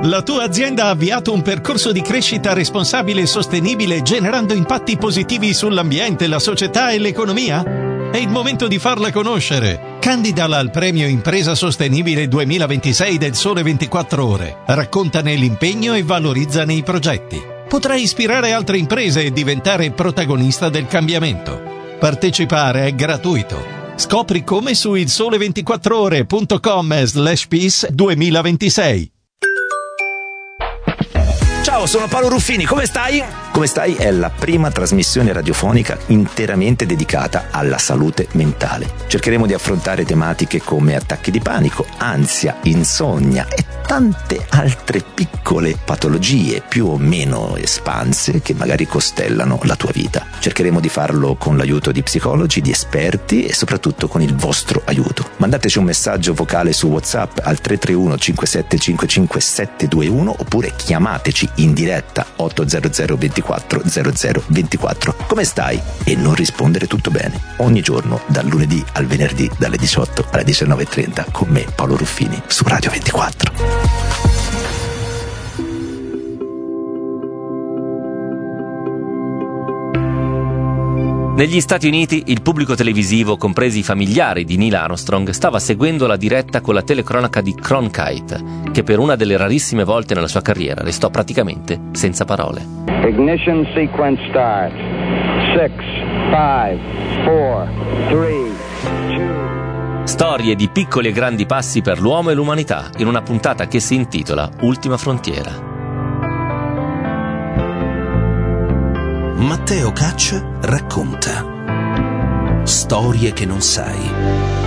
La tua azienda ha avviato un percorso di crescita responsabile e sostenibile generando impatti positivi sull'ambiente, la società e l'economia? È il momento di farla conoscere. Candidala al premio Impresa Sostenibile 2026 del Sole 24 Ore. Raccontane l'impegno e valorizzane i progetti. Potrai ispirare altre imprese e diventare protagonista del cambiamento. Partecipare è gratuito. Scopri come su ilsole24ore.com/peace 2026. Ciao, sono Paolo Ruffini, come stai? Come stai è la prima trasmissione radiofonica interamente dedicata alla salute mentale. Cercheremo di affrontare tematiche come attacchi di panico, ansia, insonnia e tante altre piccole patologie più o meno espanse che magari costellano la tua vita. Cercheremo di farlo con l'aiuto di psicologi, di esperti e soprattutto con il vostro aiuto. Mandateci un messaggio vocale su WhatsApp al 331 5755 721 oppure chiamateci in diretta 800 24 00 24. Come stai? E non rispondere tutto bene. Ogni giorno dal lunedì al venerdì dalle 18 alle 19:30 con me Paolo Ruffini su Radio 24. Negli Stati Uniti il pubblico televisivo, compresi i familiari di Neil Armstrong, stava seguendo la diretta con la telecronaca di Cronkite, che per una delle rarissime volte nella sua carriera restò praticamente senza parole. Ignition sequence start. 6, 5, 4, 3, 2... Storie di piccoli e grandi passi per l'uomo e l'umanità in una puntata che si intitola Ultima Frontiera. Matteo Caccia racconta storie che non sai.